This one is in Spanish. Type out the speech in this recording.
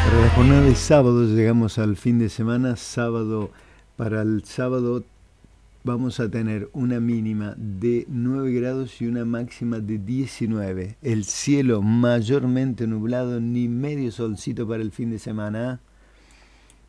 Para la jornada de sábado llegamos al fin de semana. Para el sábado vamos a tener una mínima de 9 grados y una máxima de 19. El cielo mayormente nublado, ni medio solcito para el fin de semana.